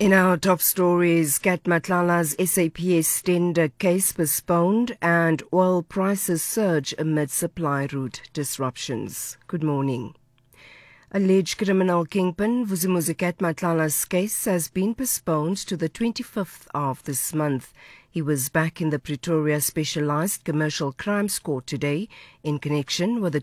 In our top stories, Kat Matlala's SAPS tender case postponed and oil prices surge amid supply route disruptions. Good morning. Alleged criminal kingpin Vusimuzi Kat Matlala's case has been postponed to the 25th of this month. He was back in the Pretoria Specialised Commercial Crimes Court today in connection with the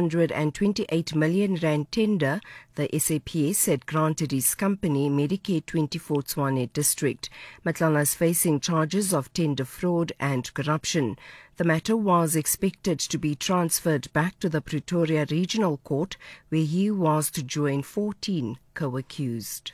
228 million rand tender the SAPS had granted his company Medicare 24 Tshwane District. Matlala is facing charges of tender fraud and corruption. The matter was expected to be transferred back to the Pretoria Regional Court, where he was to join 14 co-accused.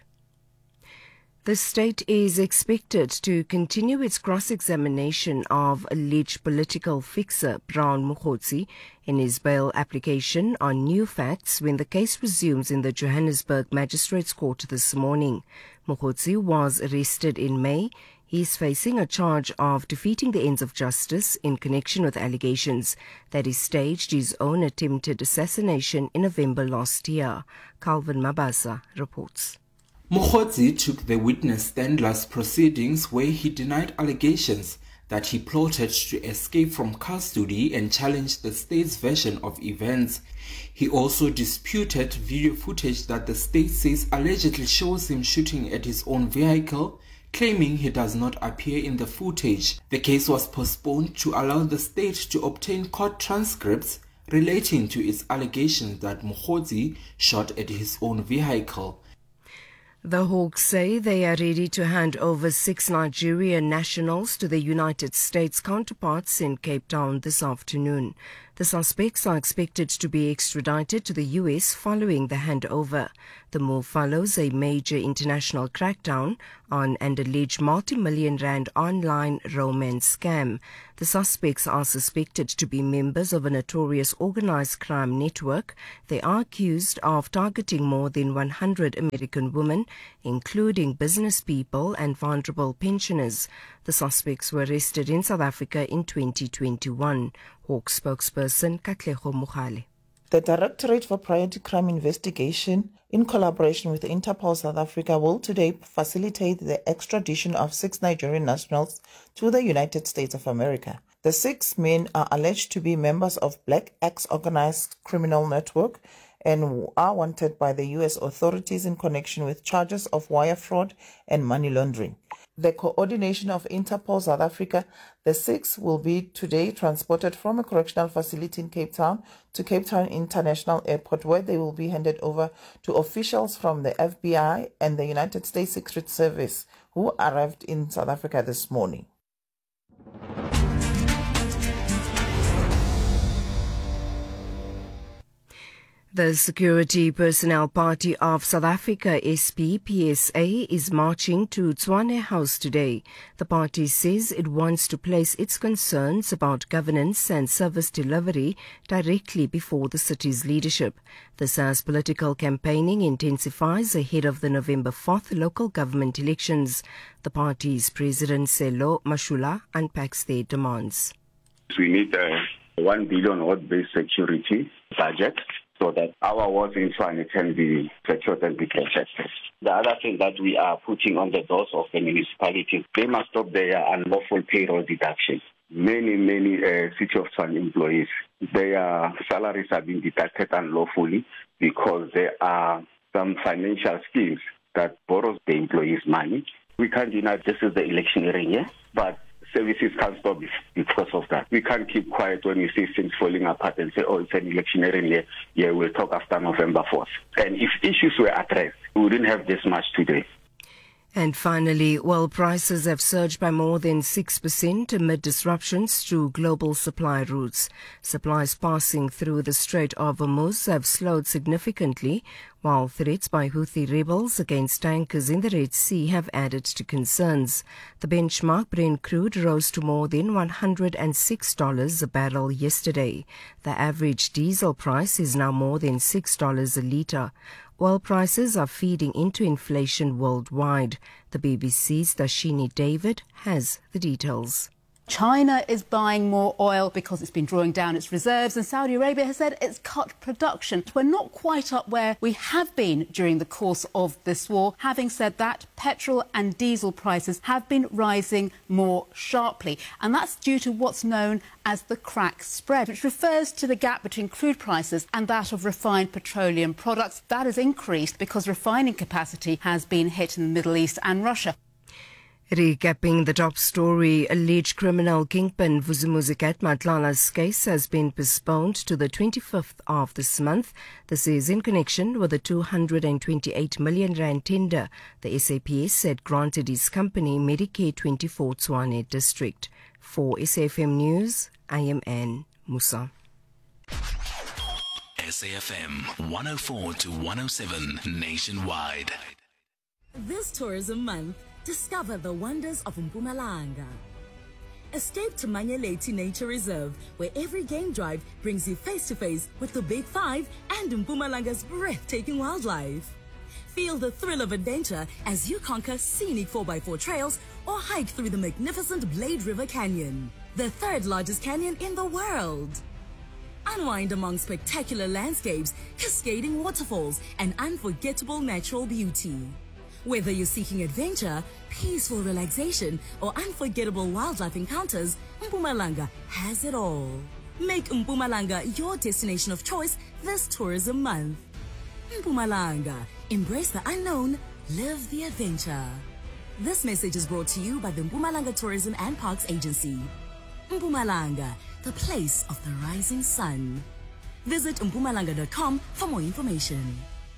The state is expected to continue its cross-examination of alleged political fixer Brown Mokgotsi in his bail application on new facts when the case resumes in the Johannesburg Magistrates Court this morning. Mokgotsi was arrested in May. He is facing a charge of defeating the ends of justice in connection with allegations that he staged his own attempted assassination in November last year. Calvin Mabasa reports. Mokgotsi took the witness stand last proceedings where he denied allegations that he plotted to escape from custody and challenged the state's version of events. He also disputed video footage that the state says allegedly shows him shooting at his own vehicle, claiming he does not appear in the footage. The case was postponed to allow the state to obtain court transcripts relating to its allegations that Mokgotsi shot at his own vehicle. The Hawks say they are ready to hand over 6 Nigerian nationals to the United States counterparts in Cape Town this afternoon. The suspects are expected to be extradited to the US following the handover. The move follows a major international crackdown on an alleged multi-million rand online romance scam. The suspects are suspected to be members of a notorious organized crime network. They are accused of targeting more than 100 American women, including business people and vulnerable pensioners. The suspects were arrested in South Africa in 2021. Hawk spokesperson Katlego Mogale. The Directorate for Priority Crime Investigation, in collaboration with Interpol South Africa, will today facilitate the extradition of 6 Nigerian nationals to the United States of America. The 6 men are alleged to be members of Black Axe organized criminal network and are wanted by the U.S. authorities in connection with charges of wire fraud and money laundering. The coordination of Interpol South Africa, the 6 will be today transported from a correctional facility in Cape Town to Cape Town International Airport, where they will be handed over to officials from the FBI and the United States Secret Service, who arrived in South Africa this morning. The Security Personnel Party of South Africa, SPPSA, is marching to Tshwane House today. The party says it wants to place its concerns about governance and service delivery directly before the city's leadership. This as political campaigning intensifies ahead of the November 4th local government elections. The party's president, Sello Mashula, unpacks their demands. We need a 1 billion ward-based security budget, so that our wards in Tshwane can be secured and be protected. The other thing that we are putting on the doors of the municipalities, they must stop their unlawful payroll deductions. Many City of Tshwane employees, their salaries are being deducted unlawfully because there are some financial schemes that borrows the employees' money. We can't deny this is the electioneering year, but services can't stop because of that. We can't keep quiet when we see things falling apart and say, oh, it's an electioneering year. Yeah, we'll talk after November 4th. And if issues were addressed, we wouldn't have this much today. And finally, oil prices have surged by more than 6% amid disruptions to global supply routes. Supplies passing through the Strait of Hormuz have slowed significantly, while threats by Houthi rebels against tankers in the Red Sea have added to concerns. The benchmark Brent crude rose to more than $106 a barrel yesterday. The average diesel price is now more than $6 a litre. Oil prices are feeding into inflation worldwide. The BBC's Dashini David has the details. China is buying more oil because it's been drawing down its reserves, and Saudi Arabia has said it's cut production. We're not quite up where we have been during the course of this war. Having said that, petrol and diesel prices have been rising more sharply, and that's due to what's known as the crack spread, which refers to the gap between crude prices and that of refined petroleum products. That has increased because refining capacity has been hit in the Middle East and Russia. Recapping the top story, alleged criminal kingpin Vusumuzi Matlala's case has been postponed to the 25th of this month. This is in connection with the 228 million rand tender the SAPS said granted his company Medicare 24 Tshwane district. For SAFM News, I am Anne Musa. SAFM 104 to 107 nationwide. This tourism month, discover the wonders of Mpumalanga. Escape to Manyeleti Nature Reserve, where every game drive brings you face-to-face with the Big Five and Mpumalanga's breathtaking wildlife. Feel the thrill of adventure as you conquer scenic 4x4 trails or hike through the magnificent Blade River Canyon, the third largest canyon in the world. Unwind among spectacular landscapes, cascading waterfalls, and unforgettable natural beauty. Whether you're seeking adventure, peaceful relaxation, or unforgettable wildlife encounters, Mpumalanga has it all. Make Mpumalanga your destination of choice this tourism month. Mpumalanga, embrace the unknown, live the adventure. This message is brought to you by the Mpumalanga Tourism and Parks Agency. Mpumalanga, the place of the rising sun. Visit mpumalanga.com for more information.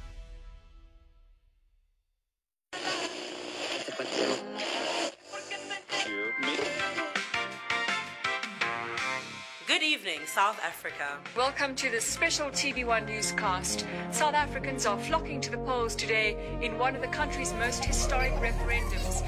Good evening, South Africa. Welcome to this special TV1 newscast. South Africans are flocking to the polls today in one of the country's most historic referendums.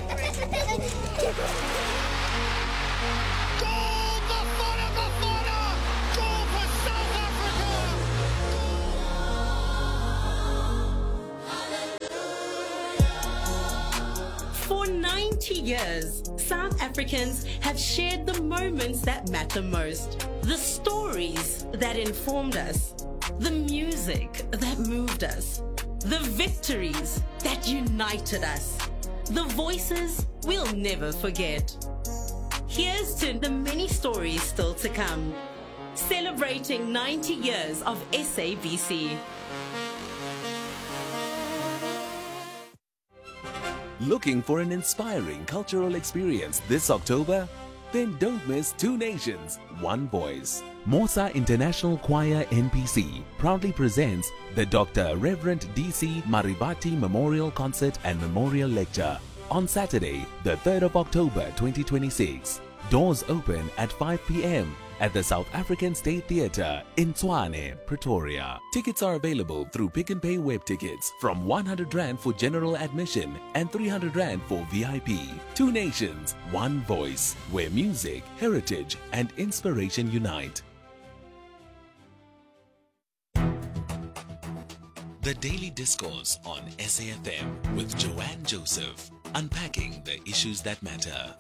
For 90 years, South Africans have shared the moments that matter most, the stories that informed us, the music that moved us, the victories that united us, the voices we'll never forget. Here's to the many stories still to come, celebrating 90 years of SABC. Looking for an inspiring cultural experience this October? Then don't miss Two Nations, One Voice. Mosa International Choir NPC proudly presents the Dr. Reverend D.C. Marivati Memorial Concert and Memorial Lecture on Saturday, the 3rd of October 2026. Doors open at 5 p.m. at the South African State Theatre in Tshwane, Pretoria. Tickets are available through Pick n Pay web tickets from 100 Rand for general admission and 300 Rand for VIP. Two Nations, One Voice, where music, heritage and inspiration unite. The Daily Discourse on SAFM with Joanne Joseph, unpacking the issues that matter.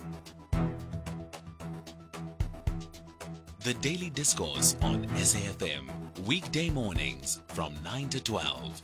The Daily Discourse on SAFM, weekday mornings from 9 to 12.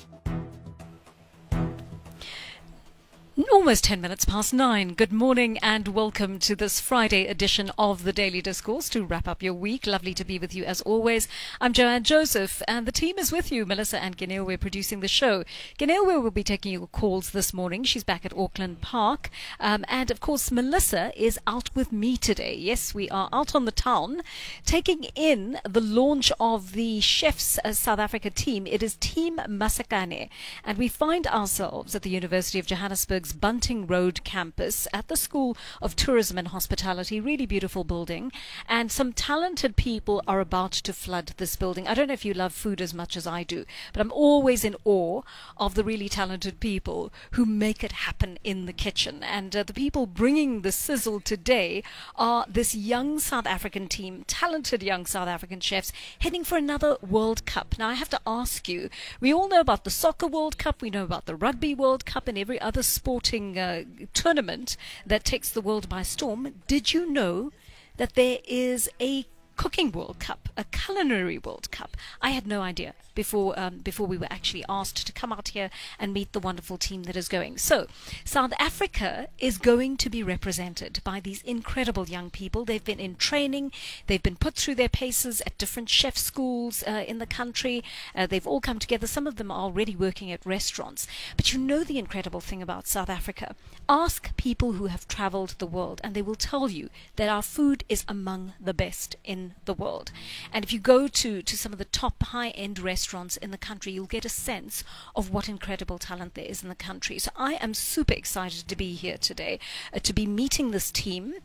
Almost 10 minutes past 9. Good morning and welcome to this Friday edition of the Daily Discourse to wrap up your week. Lovely to be with you as always. I'm Joanne Joseph and the team is with you. Melissa and Ginewe producing the show. Ginewe will be taking your calls this morning. She's back at Auckland Park. And of course, Melissa is out with me today. Yes, we are out on the town taking in the launch of the Chefs South Africa team. It is Team Masakane. And we find ourselves at the University of Johannesburg's Bunting Road campus at the School of Tourism and Hospitality. Really beautiful building. And some talented people are about to flood this building. I don't know if you love food as much as I do, but I'm always in awe of the really talented people who make it happen in the kitchen. And the people bringing the sizzle today are this young South African team, talented young South African chefs heading for another World Cup. Now I have to ask you, we all know about the Soccer World Cup, we know about the Rugby World Cup and every other sporting tournament that takes the world by storm. Did you know that there is a Cooking World Cup, a Culinary World Cup. I had no idea before we were actually asked to come out here and meet the wonderful team that is going. So, South Africa is going to be represented by these incredible young people. They've been in training. They've been put through their paces at different chef schools in the country. They've all come together. Some of them are already working at restaurants. But you know the incredible thing about South Africa. Ask people who have traveled the world and they will tell you that our food is among the best in the world. And if you go to some of the top high-end restaurants in the country, you'll get a sense of what incredible talent there is in the country. So I am super excited to be here today, to be meeting this team,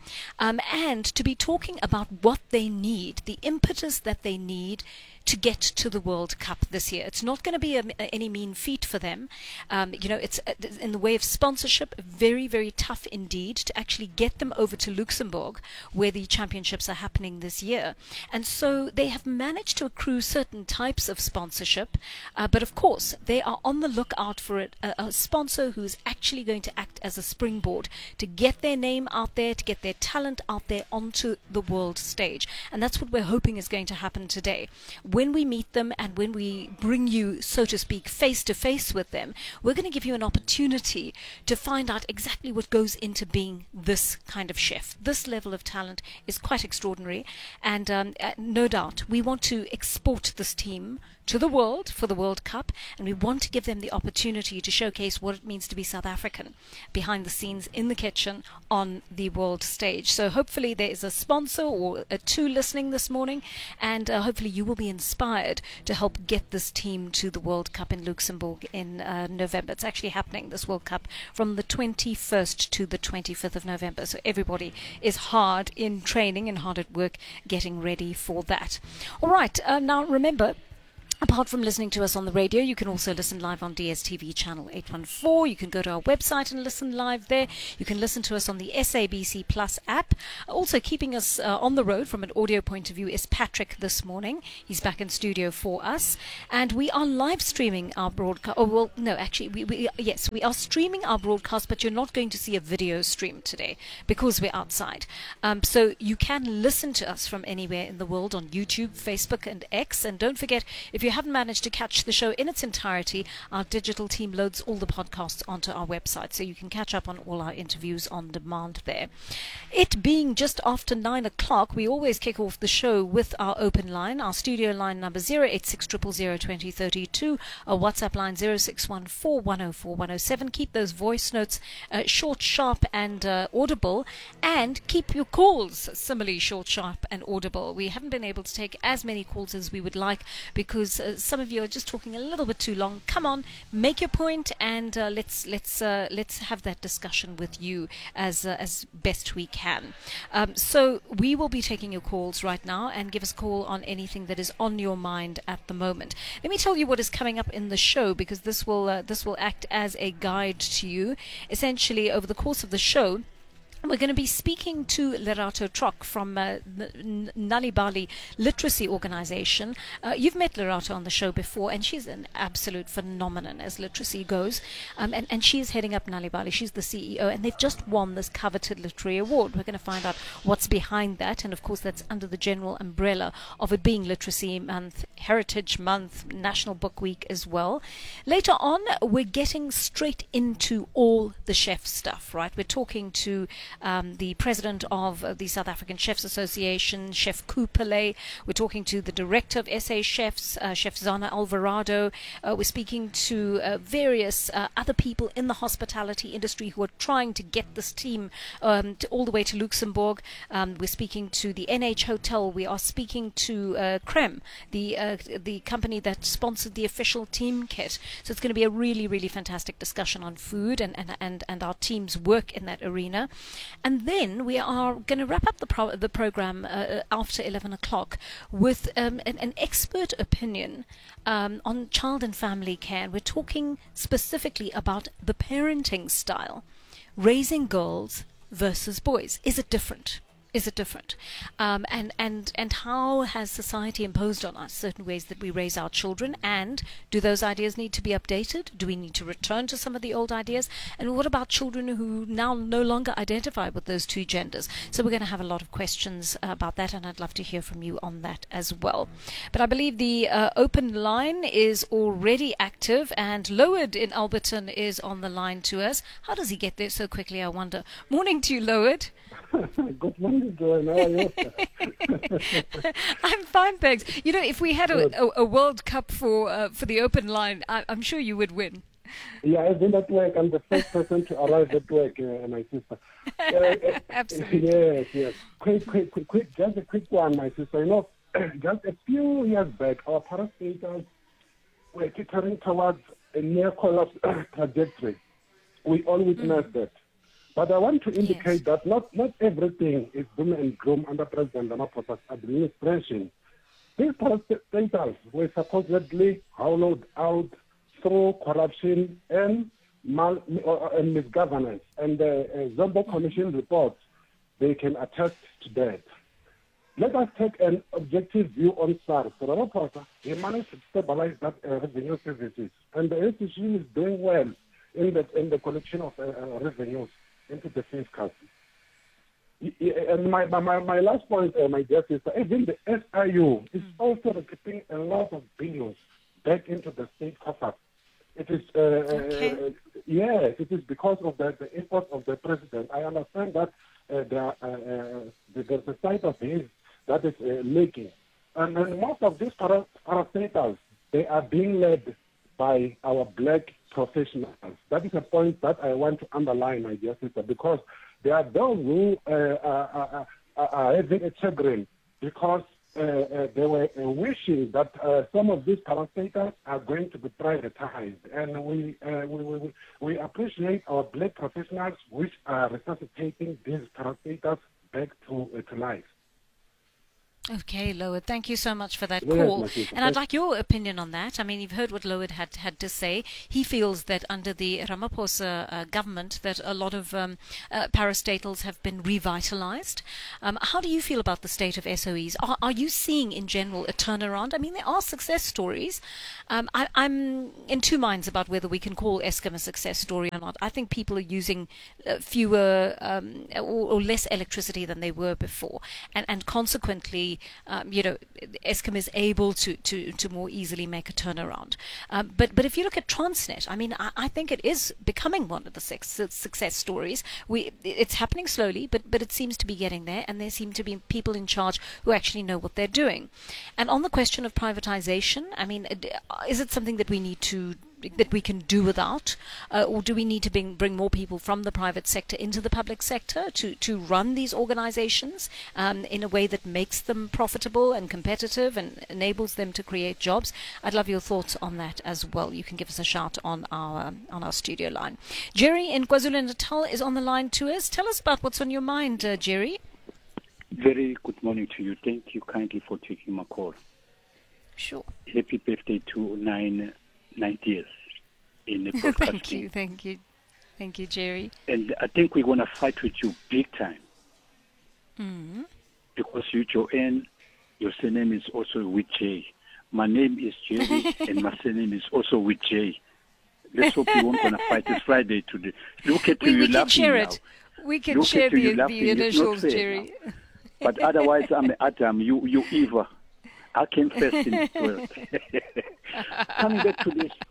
and to be talking about what they need, the impetus that they need to get to the World Cup this year. It's not going to be any mean feat for them. It's in the way of sponsorship, very, very tough indeed to actually get them over to Luxembourg, where the championships are happening this year. And so they have managed to accrue certain types of sponsorship, but of course they are on the lookout for a sponsor who's actually going to act as a springboard to get their name out there, to get their talent out there onto the world stage. And that's what we're hoping is going to happen today. When we meet them and when we bring you, so to speak, face to face with them, we're going to give you an opportunity to find out exactly what goes into being this kind of chef. This level of talent is quite extraordinary, and no doubt we want to export this team to the world for the World Cup, and we want to give them the opportunity to showcase what it means to be South African behind the scenes in the kitchen on the world stage. So hopefully there is a sponsor or two listening this morning, and hopefully you will be inspired to help get this team to the World Cup in Luxembourg in November. It's actually happening, this World Cup, from the 21st to the 25th of November. So everybody is hard in training and hard at work getting ready for that. All right, now remember, apart from listening to us on the radio, you can also listen live on DSTV channel 814. You can go to our website and listen live there. You can listen to us on the SABC Plus app. Also keeping us on the road from an audio point of view is Patrick this morning. He's back in studio for us. And we are live streaming our broadcast. Oh, well, no, actually, we are streaming our broadcast, but you're not going to see a video stream today because we're outside. So you can listen to us from anywhere in the world on YouTube, Facebook, and X. And don't forget, if you haven't managed to catch the show in its entirety, our digital team loads all the podcasts onto our website, so you can catch up on all our interviews on demand there. It being just after 9 o'clock, we always kick off the show with our open line, our studio line number 086 000 2032, our WhatsApp line 0614 104 107. Keep those voice notes short, sharp, and audible, and keep your calls similarly short, sharp, and audible. We haven't been able to take as many calls as we would like because some of you are just talking a little bit too long. Come on, make your point, and let's have that discussion with you as best we can. So we will be taking your calls right now, and give us a call on anything that is on your mind at the moment. Let me tell you what is coming up in the show, because this will act as a guide to you. Essentially, over the course of the show, we're going to be speaking to Lerato Trok from Nalibali Literacy Organization. You've met Lerato on the show before, and she's an absolute phenomenon as literacy goes. And she is heading up Nalibali. She's the CEO, and they've just won this coveted literary award. We're going to find out what's behind that, and of course that's under the general umbrella of it being Literacy Month, Heritage Month, National Book Week as well. Later on, we're getting straight into all the chef stuff, right? We're talking to the president of the South African Chefs Association, Chef Kupele. We're talking to the director of SA Chefs, Chef Zana Alvarado. We're speaking to various other people in the hospitality industry who are trying to get this team all the way to Luxembourg. We're speaking to the NH Hotel. We are speaking to Creme, the company that sponsored the official team kit. So it's going to be a really, really fantastic discussion on food and our team's work in that arena. And then we are going to wrap up the program after 11 o'clock with an expert opinion on child and family care. And we're talking specifically about the parenting style, raising girls versus boys. Is it different? Is it different? And how has society imposed on us certain ways that we raise our children? And do those ideas need to be updated? Do we need to return to some of the old ideas? And what about children who now no longer identify with those two genders? So we're going to have a lot of questions about that, and I'd love to hear from you on that as well. But I believe the open line is already active, and Lowered in Alberton is on the line to us. How does he get there so quickly, I wonder? Morning to you, Lowered. Good morning, Joanne. How are you? I'm fine, thanks. You know, if we had a World Cup for the open line, I'm sure you would win. Yeah, I've been at work. I'm the first person to arrive at work, my sister. Absolutely. Yes. Quick, just a quick one, my sister. You know, just a few years back, our parastatals were teetering towards a near collapse trajectory. We all witnessed that. But I want to indicate that not everything is doom and gloom under President Ramaphosa's administration. These parastatals were supposedly hollowed out through corruption and misgovernance. And the Zombo Commission reports, they can attest to that. Let us take an objective view on SARS. Ramaphosa, he managed to stabilize that revenue services. And the institution is doing well in the collection of revenues into the fiscal. And my last point, my dear sister, even the SIU is also receiving a lot of billions back into the state coffers. It is, yes, it is because of the effort of the president. I understand that there's a side of his that is leaking. And most of these parastatals, they are being led by our black professionals. That is a point that I want to underline, my dear sister, because there are those who are having a chagrin because they were wishing that some of these parastatals are going to be privatized. And we appreciate our black professionals which are resuscitating these parastatals back to life. Okay, Lowered, thank you so much for that call. And I'd like your opinion on that. I mean, you've heard what Lowered had to say. He feels that under the Ramaphosa government that a lot of parastatals have been revitalized. How do you feel about the state of SOEs? Are you seeing in general a turnaround? I mean, there are success stories. I'm in two minds about whether we can call Eskom a success story or not. I think people are using fewer or less electricity than they were before. And consequently, Eskom is able to more easily make a turnaround. But if you look at Transnet, I mean, I think it is becoming one of the success stories. It's happening slowly, but it seems to be getting there, and there seem to be people in charge who actually know what they're doing. And on the question of privatization, I mean, is it something that we can do without, or do we need to bring more people from the private sector into the public sector to run these organizations in a way that makes them profitable and competitive and enables them to create jobs? I'd love your thoughts on that as well. You can give us a shout on our studio line. Jerry in KwaZulu-Natal is on the line to us. Tell us about what's on your mind, Jerry. Very good morning to you. Thank you kindly for taking my call. Sure. Happy birthday to 9 years in the broadcasting. Thank you, Jerry. And I think we're going to fight with you big time. Mm-hmm. Because you, Joanne, your surname is also with J. My name is Jerry, and my surname is also with J. Let's hope we won't going to fight this Friday today. Look at you laughing now. We can share it. We can share the initials, Jerry. But otherwise, I'm Adam. You Eva. I came first in this world. Coming back to this,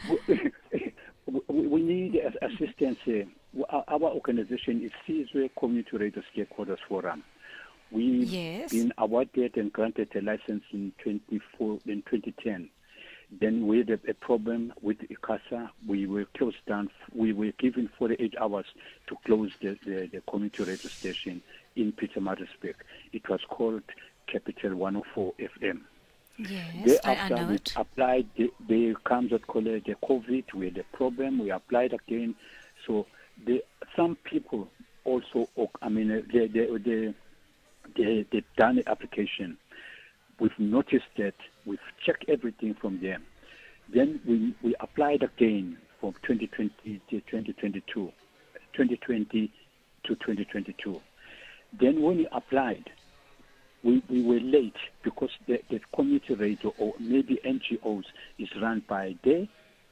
we need assistance. Our organization is Sizwe Community Radio Stakeholders Forum. We've been awarded and granted a license in 2010. Then we had a problem with ICASA. We were closed down. We were given 48 hours to close the community radio station in Pietermaritzburg. It was called Capital 104 FM. Yes, I know it. Applied, they comes what called the COVID. We had a problem. We applied again. So some people also, I mean, they've done the application. We've noticed that. We've checked everything from them. Then we applied again from 2020 to 2022, 2020 to 2022. Then when we applied, we were late because the community radio or maybe NGOs is run by the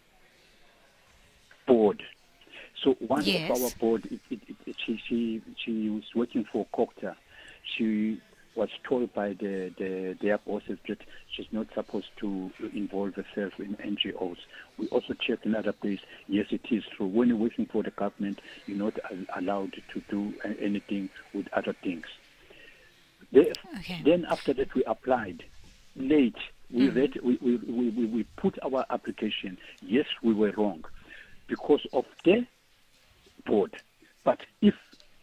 board. So one of our board, she was working for Cocta. She was told by their bosses that she's not supposed to involve herself in NGOs. We also checked another place. Yes, it is true. When you're working for the government, you're not allowed to do anything with other things. Then after that, we applied late. We put our application. Yes, we were wrong because of the board. But if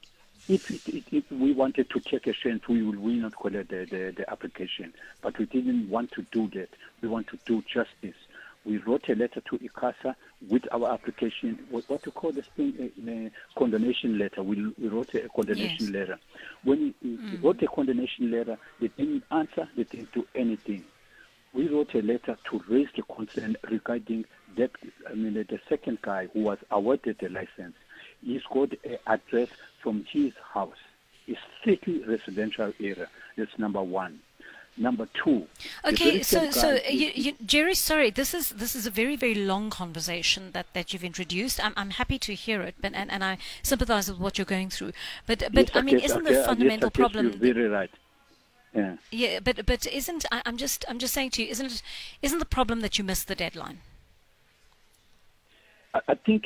we wanted to take a chance, we will not collect the application. But we didn't want to do that. We want to do justice. We wrote a letter to ICASA with our application. What you call this thing? A condemnation letter. We wrote a condemnation letter. When we wrote a condemnation letter, they didn't answer. They didn't do anything. We wrote a letter to raise the concern regarding that. The second guy who was awarded the license. He's got an address from his house. It's strictly residential area. That's number one. Number two. Okay, so Jerry, sorry, this is a very, very long conversation that you've introduced. I'm happy to hear it, and I sympathise with what you're going through. But yes, isn't the fundamental problem? You're very right. Yeah. Yeah, but isn't I'm just saying to you, isn't the problem that you missed the deadline? I think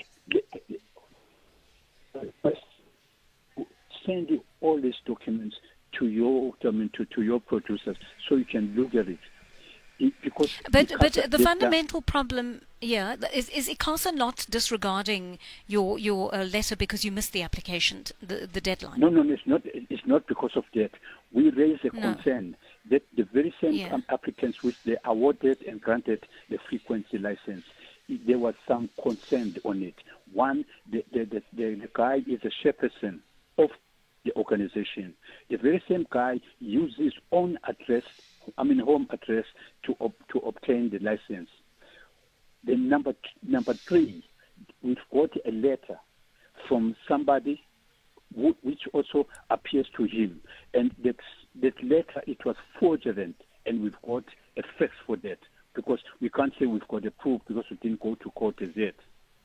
send you all these documents to your producers so you can look at it. But the fundamental problem, is ICASA not disregarding your letter because you missed the application, the deadline? No, it's not because of that. We raised a concern that the very same applicants which they awarded and granted the frequency license, there was some concern on it. One, the guy is a chairperson of the organization. The very same guy used his own address, home address, to obtain the license. Then number three, we've got a letter from somebody which also appears to him, and that letter, it was fraudulent, and we've got a fax for that because we can't say we've got a proof because we didn't go to court as yet.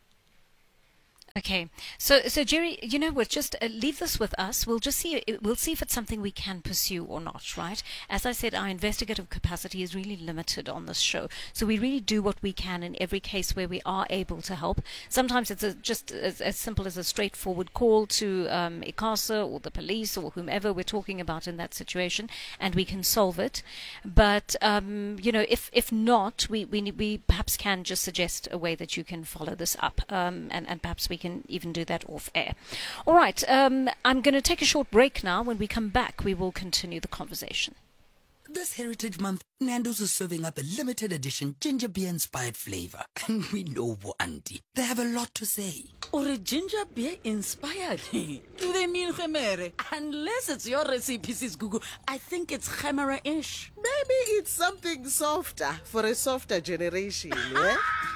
Okay, so Jerry, you know what? Just leave this with us. We'll see if it's something we can pursue or not. Right? As I said, our investigative capacity is really limited on this show, so we really do what we can in every case where we are able to help. Sometimes it's just as simple as a straightforward call to ICASA or the police or whomever we're talking about in that situation, and we can solve it. But if not, we perhaps can just suggest a way that you can follow this up, and perhaps we can even do that off air. All right, I'm going to take a short break now. When we come back, we will continue the conversation. This Heritage Month, Nando's is serving up a limited edition ginger beer inspired flavor. And we know Auntie, they have a lot to say. Or a ginger beer inspired? Do they mean Khemere? Unless it's your recipe, Sis Gugu, I think it's Khemera-ish. Maybe it's something softer for a softer generation, yeah?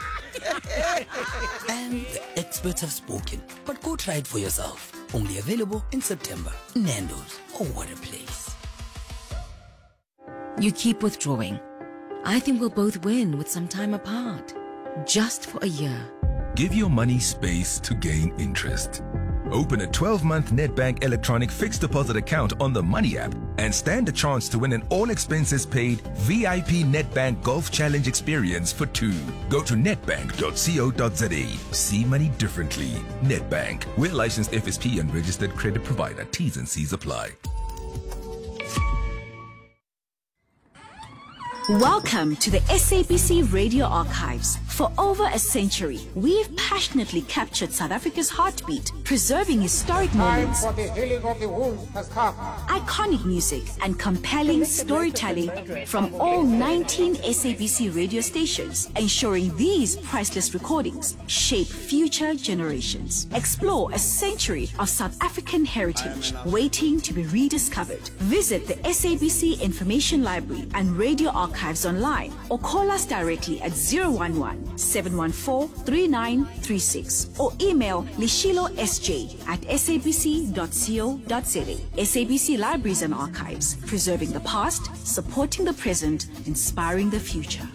And the experts have spoken, but go try it for yourself. Only available in September. Nando's, oh what a place. You keep withdrawing. I think we'll both win with some time apart. Just for a year. Give your money space to gain interest. Open a 12-month Nedbank electronic fixed deposit account on the Money app and stand a chance to win an all-expenses-paid VIP Nedbank Golf Challenge experience for 2. Go to nedbank.co.za. See money differently. Nedbank. We're licensed FSP and registered credit provider. T's and C's apply. Welcome to the SABC Radio Archives. For over a century, we've passionately captured South Africa's heartbeat, preserving historic moments, iconic music, and compelling storytelling from all 19 SABC radio stations, ensuring these priceless recordings shape future generations. Explore a century of South African heritage waiting to be rediscovered. Visit the SABC Information Library and Radio Archives online or call us directly at 011 714-3936 or email lishilosj@sabc.co.za. SABC Libraries and Archives, preserving the past, supporting the present, inspiring the future.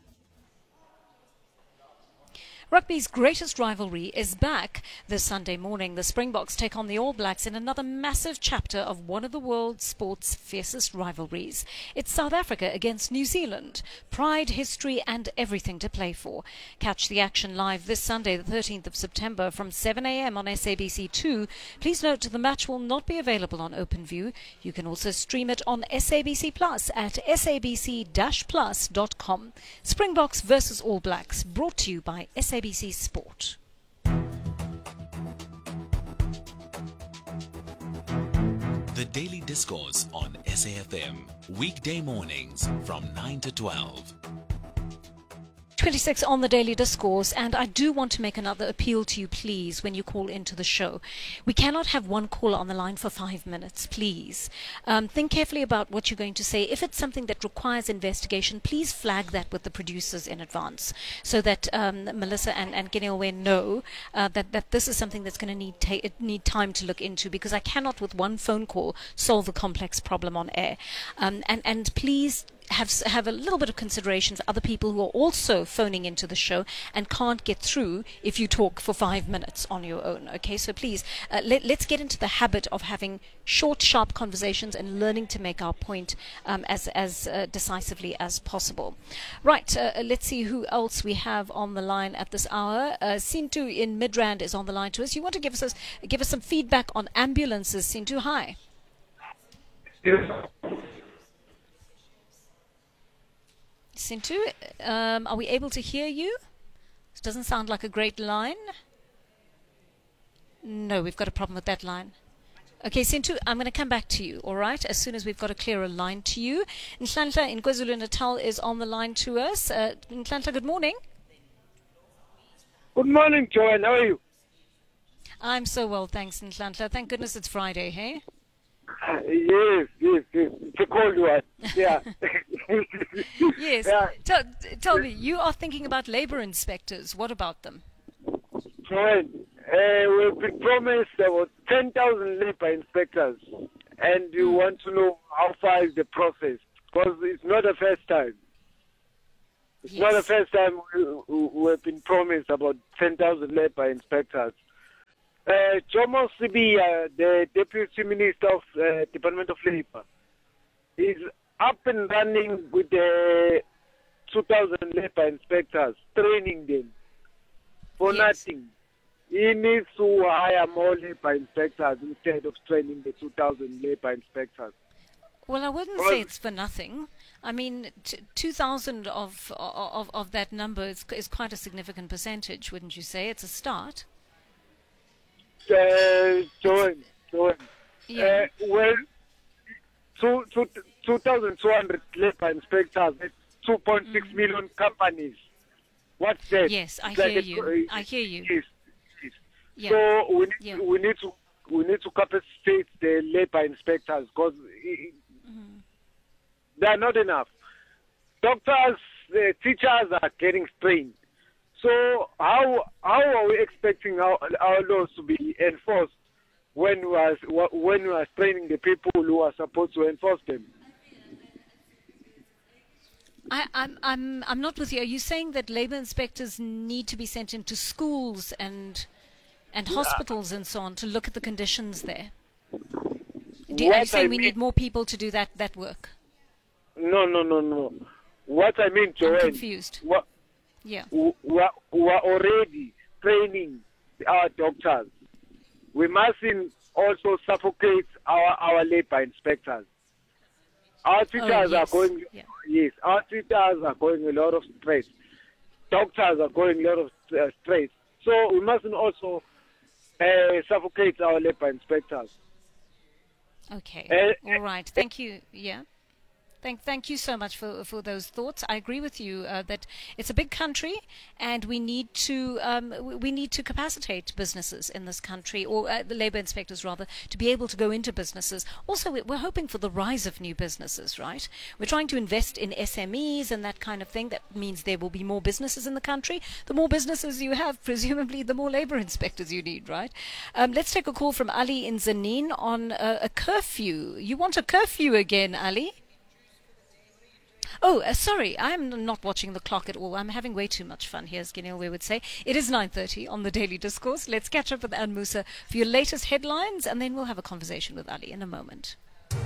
Rugby's greatest rivalry is back this Sunday morning. The Springboks take on the All Blacks in another massive chapter of one of the world's sport's fiercest rivalries. It's South Africa against New Zealand. Pride, history and everything to play for. Catch the action live this Sunday, the 13th of September from 7 a.m. on SABC2. Please note the match will not be available on OpenView. You can also stream it on SABC Plus at sabc-plus.com. Springboks versus All Blacks, brought to you by SABC Sport. The Daily Discourse on SAFM. Weekday mornings from 9 to 12. 26 on the Daily Discourse, and I do want to make another appeal to you, please, when you call into the show. We cannot have one caller on the line for 5 minutes, please. Think carefully about what you're going to say. If it's something that requires investigation, please flag that with the producers in advance so that Melissa and Gineowe know that this is something that's going to need time to look into, because I cannot with one phone call solve a complex problem on air. And please have a little bit of consideration for other people who are also phoning into the show and can't get through if you talk for 5 minutes on your own. Okay, so please let's get into the habit of having short, sharp conversations and learning to make our point as decisively as possible. Right, let's see who else we have on the line at this hour. Sintu in Midrand is on the line to us. You want to give us some feedback on ambulances, Sintu? Hi. Yes. Sintu, are we able to hear you? It doesn't sound like a great line. No, we've got a problem with that line. Okay, Sintu, I'm going to come back to you, all right, as soon as we've got a clearer line to you. Nhlanhla in KwaZulu-Natal is on the line to us. Nhlanhla, good morning. Good morning, Joanne. How are you? I'm so well, thanks, Nhlanhla. Thank goodness it's Friday, hey? Yes. It's a cold one. Yeah. Yes. Yeah. Tell me, you are thinking about labor inspectors. What about them? Joanne, we've been promised about 10,000 labor inspectors, and you want to know how far is the process, because it's not the first time. It's not the first time we've been promised about 10,000 labor inspectors. Jomo Sibia, the Deputy Minister of Department of Labor, is up and running with the 2,000 labor inspectors, training them for nothing. He needs to hire more labor inspectors instead of training the 2,000 labor inspectors. Well, I wouldn't say it's for nothing. I mean, 2,000 of that number is quite a significant percentage, wouldn't you say? It's a start. Join. Yeah. Well, 2,200 labor inspectors, 2.6 million companies. What's that? Yes, I hear you. I hear you. Yes. Yeah. So we need to capacitate the labor inspectors, because they are not enough. Doctors, teachers are getting strained. So how are we expecting our laws to be enforced when we are training the people who are supposed to enforce them? I'm not with you. Are you saying that labor inspectors need to be sent into schools and hospitals and so on to look at the conditions there? Are you saying we need more people to do that work? No. What I mean, Joanne, I'm confused. Yeah. We are already training our doctors. We mustn't also suffocate our labor inspectors. Our teachers are going. Yes, our teachers are going a lot of stress. Doctors are going a lot of stress. So we mustn't also suffocate our labor inspectors. Okay. All right. Thank you. Yeah. Thank you so much for those thoughts. I agree with you that it's a big country, and we need to capacitate businesses in this country, or the labour inspectors rather, to be able to go into businesses. Also, we're hoping for the rise of new businesses, right? We're trying to invest in SMEs and that kind of thing. That means there will be more businesses in the country. The more businesses you have, presumably, the more labour inspectors you need, right? Let's take a call from Ali in Zanin on a curfew. You want a curfew again, Ali? Oh, sorry, I'm not watching the clock at all. I'm having way too much fun here, as Ginilwe would say. It is 9:30 on the Daily Discourse. Let's catch up with Anne Musa for your latest headlines, and then we'll have a conversation with Ali in a moment.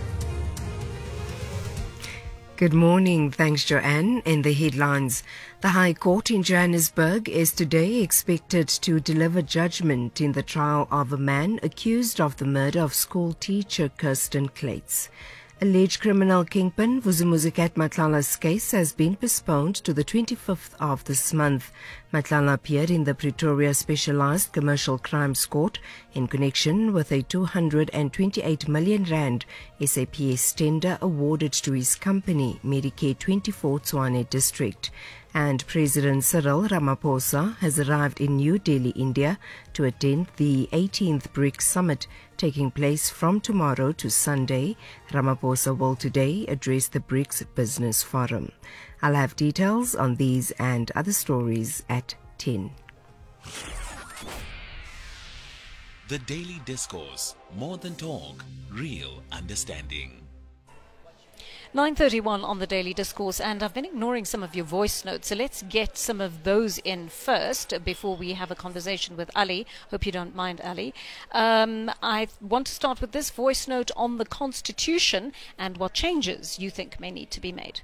Good morning. Thanks, Joanne. In the headlines, the High Court in Johannesburg is today expected to deliver judgment in the trial of a man accused of the murder of school teacher Kirsten Clates. Alleged criminal kingpin Vusumuzikat Matlala's case has been postponed to the 25th of this month. Matlala appeared in the Pretoria Specialised Commercial Crimes Court in connection with a 228 million rand SAPS tender awarded to his company, Medicare 24 Tshwane District. And President Cyril Ramaphosa has arrived in New Delhi, India, to attend the 18th BRICS Summit taking place from tomorrow to Sunday. Ramaphosa will today address the BRICS Business Forum. I'll have details on these and other stories at 10. The Daily Discourse. More than talk, real understanding. 9:31 on the Daily Discourse, and I've been ignoring some of your voice notes, so let's get some of those in first before we have a conversation with Ali. Hope you don't mind, Ali. I want to start with this voice note on the Constitution and what changes you think may need to be made.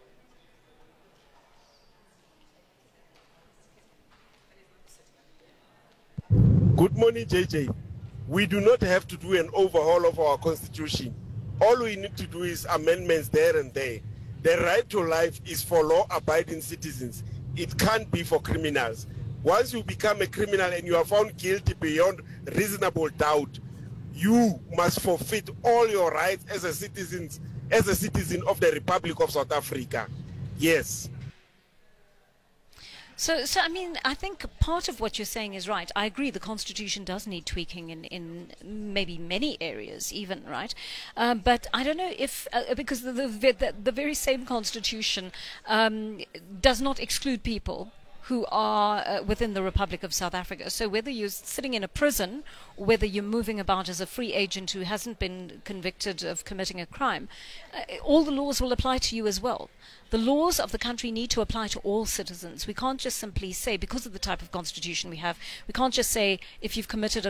Good morning, JJ. We do not have to do an overhaul of our Constitution. All we need to do is amendments there and there. The right to life is for law-abiding citizens. It can't be for criminals. Once you become a criminal and you are found guilty beyond reasonable doubt, you must forfeit all your rights as a citizen of the Republic of South Africa. Yes. So I mean, I think part of what you're saying is right. I agree the Constitution does need tweaking in maybe many areas even, right? But I don't know if, because the very same Constitution does not exclude people who are within the Republic of South Africa. So whether you're sitting in a prison or whether you're moving about as a free agent who hasn't been convicted of committing a crime, all the laws will apply to you as well. The laws of the country need to apply to all citizens. We can't just simply say, because of the type of constitution we have, we can't just say if you've committed a